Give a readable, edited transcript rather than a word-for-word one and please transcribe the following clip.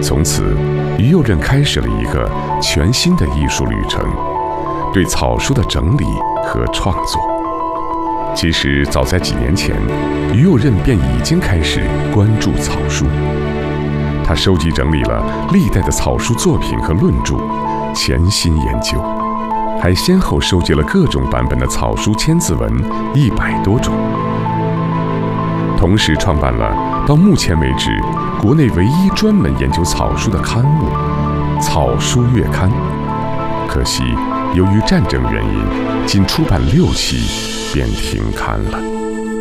从此，于右任开始了一个全新的艺术旅程，对草书的整理和创作。其实，早在几年前，于右任便已经开始关注草书。他收集整理了历代的草书作品和论著，潜心研究，还先后收集了各种版本的草书千字文100多种。同时创办了到目前为止国内唯一专门研究草书的刊物《草书月刊》。可惜由于战争原因，仅出版6期便停刊了。